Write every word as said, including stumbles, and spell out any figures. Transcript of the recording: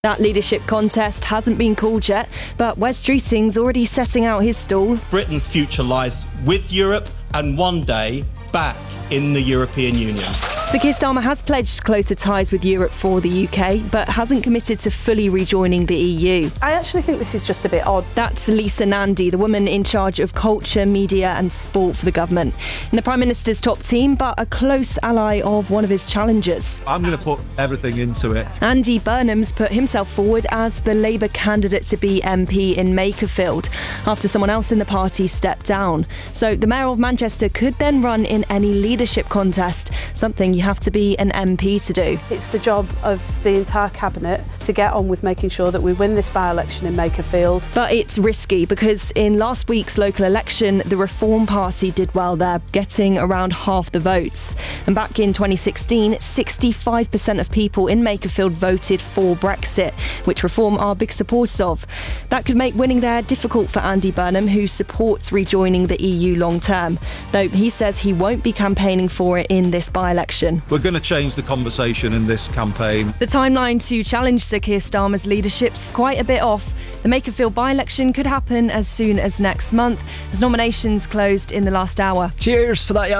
That leadership contest hasn't been called yet, but Wes Streeting's already setting out his stall. Britain's future lies with Europe and one day back in the European Union. So Keir Starmer has pledged closer ties with Europe for the U K, but hasn't committed to fully rejoining the E U. I actually think this is just a bit odd. That's Lisa Nandy, the woman in charge of culture, media and sport for the government. In the Prime Minister's top team, but a close ally of one of his challengers. I'm going to put everything into it. Andy Burnham's put himself forward as the Labour candidate to be M P in Makerfield, after someone else in the party stepped down. So the Mayor of Manchester could then run in any leadership contest, something you have to be an M P to do. It's the job of the entire Cabinet to get on with making sure that we win this by-election in Makerfield. But it's risky because in last week's local election, the Reform Party did well there, getting around half the votes. And back in twenty sixteen, sixty-five percent of people in Makerfield voted for Brexit, which Reform are big supporters of. That could make winning there difficult for Andy Burnham, who supports rejoining the E U long term, though he says he won't be campaigning for it in this by-election. We're going to change the conversation in this campaign. The timeline to challenge Sir Keir Starmer's leadership's quite a bit off. The Makerfield by-election could happen as soon as next month, as nominations closed in the last hour. Cheers for that, yeah.